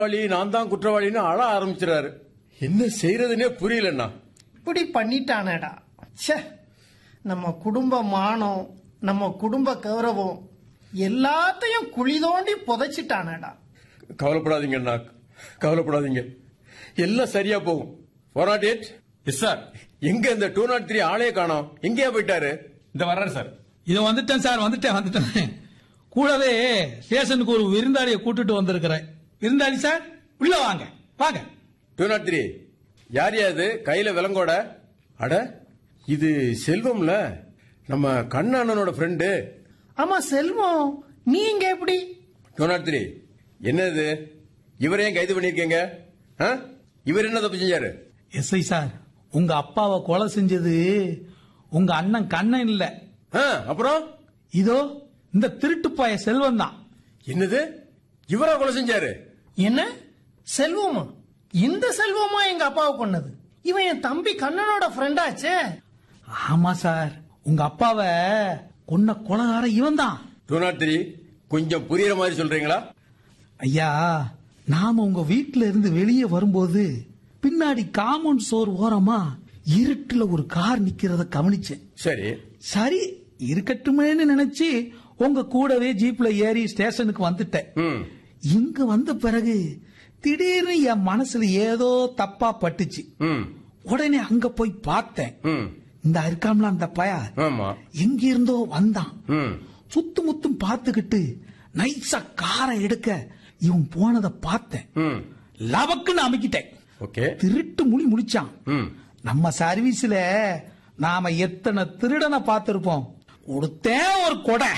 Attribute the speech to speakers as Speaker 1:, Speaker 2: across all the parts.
Speaker 1: நான் தான் குற்றவாளின்னு அழ ஆரம்பிச்சிடாரு. என்ன செய்யறதுன்னே புரியலண்ணா.
Speaker 2: இப்படி பண்ணிட்டானேடா. ச்சே, நம்ம குடும்ப மானம், நம்ம குடும்ப கௌரவம் எல்லாத்தையும் குழி தோண்டி புதைச்சிட்டானேடா.
Speaker 1: கவலைப்படாதீங்க அண்ணா, கவலைப்படாதீங்க, எல்லாம் சரியா போகும். 408.
Speaker 3: Yes sir.
Speaker 1: எங்க இந்த 203 ஆளே காணோம், எங்கேயா போயிட்டாரு?
Speaker 3: இந்த வர்றாரு சார்.
Speaker 4: இது வந்துட்டேன் சார், வந்துட்டேன். கூடவே ஸ்டேஷனுக்கு ஒரு விருந்தாளியை கூட்டிட்டு வந்திருக்கிறேன். விருந்தாளி சார், உள்ள வாங்க வாங்க.
Speaker 1: 203 யார் அது கையில விலங்கோட? அட, இது செல்வம்ல, நம்ம கண்ணனோட ஃப்ரெண்டு.
Speaker 2: ஆமா செல்வம், நீங்க எப்படி?
Speaker 1: 203 என்னது, இவரையும் கைது பண்ணிருக்கீங்க? இவர் என்ன தப்பு செஞ்சாரு?
Speaker 4: எஸ்ஐ சார், உங்க அப்பாவை கொலை செஞ்சது உங்க அண்ணன் கண்ணன் இல்ல.
Speaker 1: அப்புறம்
Speaker 4: இதோ இந்த திருட்டுப்பாய செல்வம் தான்.
Speaker 1: என்னது, இவரா கொலை செஞ்சாரு?
Speaker 2: என்ன செல்வமா? இந்த செல்வமா எங்க அப்பாவை கொன்னது? இவன் என் தம்பி கண்ணனோட ஃப்ரெண்டாச்சே.
Speaker 4: ஆமா சார், உங்க அப்பாவை கொன்ன கொலைகார இவன் தான்.
Speaker 1: 203 கொஞ்சம் புரியுற மாதிரி சொல்றீங்களா?
Speaker 4: ஐயா, நாம உங்க வீட்டுல இருந்து வெளியே வரும்போது பின்னாடி காம்பவுண்ட் சோர் ஓரமா இருட்டுல ஒரு கார் நிக்கிறத கவனிச்சேன். சரி இருக்கட்டுமேன்னு நினைச்சு உங்க கூடவே ஜீப்ல ஏறி ஸ்டேஷனுக்கு வந்துட்டேன். இங்க வந்த பிறகு திடீர்னு என் மனசுல ஏதோ தப்பா பட்டுச்சு. உடனே அங்க போய் பார்த்தேன். இந்த இருக்காமல அந்த பய எங்க இருந்தோ வந்தான். சுத்து முத்தும் பார்த்துக்கிட்டு நைஸா காரை எடுக்க இவன் போனதை பார்த்தேன். லவக்குன்னு அமைக்கிட்டேன். திருட்டு முழி முடிச்சான். நம்ம சர்வீஸ்ல நாம எத்தனை திருடனை பார்த்திருப்போம். கொடுத்தேன் ஒரு கொடை.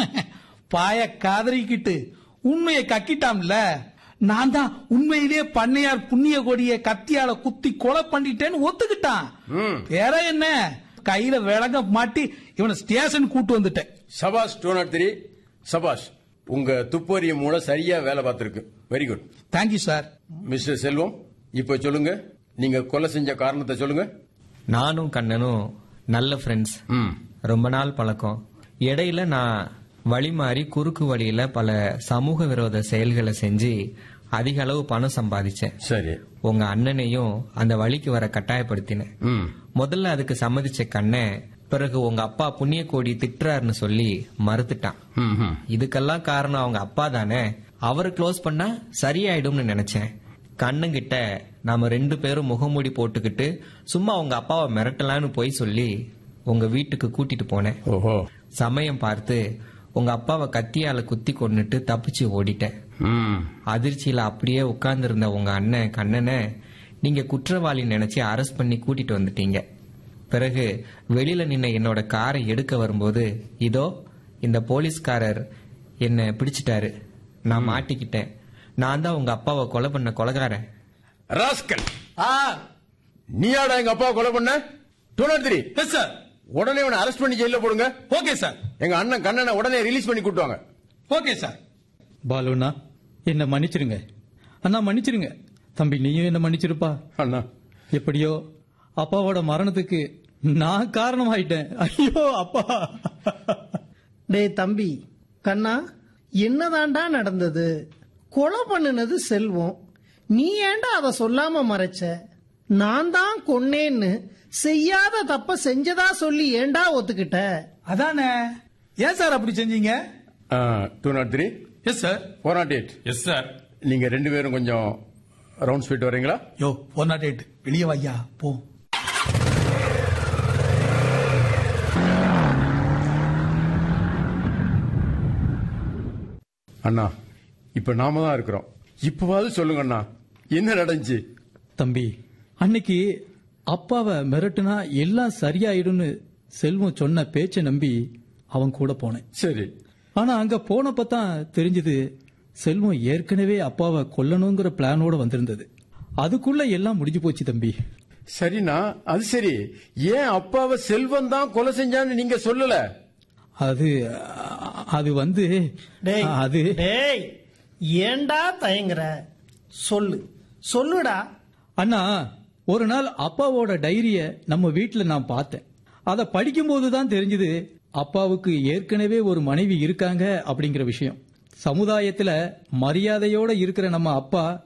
Speaker 4: பாய காதறிக்கிட்டு உண்மையை கக்கிட்டாம்ல. நான் தான் உண்மையிலேயே பண்ணையார் புண்ணிய கொடிய கத்தியால குத்தி கொலை பண்ணிட்டேன்னு ஒத்துக்கிட்டான். வேற என்ன, கையில விலங்க மாட்டி இவனை ஸ்டேஷன் கூட்டு வந்துட்டேன்.
Speaker 1: சபாஷ் 203, சபாஷ். உங்க துப்பறிய மூளை சரியா வேலை பார்த்திருக்கு. Very good.
Speaker 4: Thank you sir.
Speaker 1: Mister செல்வம், இப்ப சொல்லுங்க, நீங்க கொலை செஞ்ச காரணத்தை சொல்லுங்க.
Speaker 5: நானும் கண்ணனும் நல்ல ஃப்ரெண்ட்ஸ், ரொம்ப நாள் பழக்கம். இடையில நான் வழி மாறி குறுக்கு வழியில பல சமூக விரோத செயல்களை செஞ்சு அதிக அளவு பணம் சம்பாதிச்சேன்.
Speaker 1: சரி.
Speaker 5: உங்க அண்ணனையும் அந்த வழிக்கு வர கட்டாயப்படுத்தினேன். முதல்ல அதுக்கு சம்மதிச்ச கண்ணன் பிறகு உங்க அப்பா புண்ணிய கோடி திட்டுறாருன்னு சொல்லி மறுத்துட்டான். இதுக்கெல்லாம் காரணம் அவங்க அப்பா தானே, அவரை க்ளோஸ் பண்ணா சரியாயிடும்னு நினைச்சேன். கண்ணங்கிட்ட நாம 2 பேரும் முகமூடி போட்டுக்கிட்டு சும்மா உங்க அப்பாவை மிரட்டலான்னு போய் சொல்லி உங்க வீட்டுக்கு கூட்டிட்டு போனேன். சமயம் பார்த்து உங்க அப்பாவை கத்தியால குத்தி கொன்னுட்டு தப்பிச்சு ஓடிட்டேன். அதிர்ச்சியில அப்படியே உட்கார்ந்து இருந்த உங்க அண்ணன் கண்ணனை நீங்க குற்றவாளி நினைச்சு அரெஸ்ட் பண்ணி கூட்டிட்டு வந்துட்டீங்க. பிறகு வெளியில நின்ன என்னோட காரை எடுக்க வரும்போது இதோ இந்த போலீஸ்காரர் என்ன பிடிச்சிட்டாரு. நான் மாட்டிக்கிட்டேன். நான் தான் உங்க அப்பாவை கொலை பண்ண கொலைகாரன்.
Speaker 1: ராஸ்கல், நீயாடா எங்க அப்பாவை கொலை பண்ண? 203.
Speaker 4: Yes sir.
Speaker 1: உடனே அவனை அரெஸ்ட் பண்ணி ஜெயில போடுங்க.
Speaker 4: Okay sir.
Speaker 1: எங்க அண்ணன் கண்ணனை உடனே ரிலீஸ் பண்ணி கூட்டுவாங்க.
Speaker 4: Okay sir.
Speaker 6: பாலுண்ணா, என்ன மன்னிச்சிருங்க. அண்ணா மன்னிச்சிருங்க. தம்பி நீயும் என்ன மன்னிச்சிருப்பா.
Speaker 1: அண்ணா,
Speaker 6: எப்படியோ அப்பாவோட மரணத்துக்கு நான் காரணமாயிட்டேன். ஐயோ அப்பா.
Speaker 2: டேய் தம்பி கண்ணா, என்னதாண்டா நடந்தது? கொலை பண்ணுனது செல்வம், நீ ஏண்டா அத சொல்லாம மறைச்ச? நான் தான் கொன்னேன்னு செய்யாத தப்ப செஞ்சதா சொல்லி ஏண்டா ஒத்துக்கிட்ட?
Speaker 4: அதானே. ஏன் சார் அப்படி செஞ்சீங்க?
Speaker 1: 203.
Speaker 4: Yes sir.
Speaker 1: 408.
Speaker 3: Yes sir.
Speaker 1: நீங்க 2 பேரும் கொஞ்சம் ரவுண்ட்ஸ் போயிட்டு வரீங்களா?
Speaker 4: யோ 408 வெளியே வையா போ.
Speaker 1: அண்ணா, இப்ப நாம தான் இருக்கிறோம். இப்பவாது சொல்லுங்க அண்ணா, என்ன நடந்துச்சு?
Speaker 6: தம்பி, அன்னைக்கு அப்பாவை மிரட்டுனா எல்லாம் சரியாயிடும்னு செல்வம் சொன்ன பேச்சை நம்பி அவன் கூட போனேன்.
Speaker 1: சரி.
Speaker 6: ஆனா அங்க போனப்பதான் தெரிஞ்சது செல்வம் ஏற்கனவே அப்பாவை கொல்லணுங்கிற பிளானோட வந்திருந்தது. அதுக்குள்ள எல்லாம் முடிஞ்சு போச்சு தம்பி.
Speaker 1: சரிண்ணா, அது சரி. ஏன் அப்பாவை செல்வம் தான் கொலை செஞ்சான்னு நீங்க சொல்லல?
Speaker 6: அது வந்து அது
Speaker 2: ஏண்டா தயங்குற? சொல்லுடா.
Speaker 6: அண்ணா, ஒரு நாள் அப்பாவோட டைரிய நம்ம வீட்டுல நான் பார்த்தேன். அதை படிக்கும்போதுதான் தெரிஞ்சது அப்பாவுக்கு ஏற்கனவே ஒரு மனைவி இருக்காங்க அப்படிங்கிற விஷயம். சமுதாயத்துல மரியாதையோட இருக்கிற நம்ம அப்பா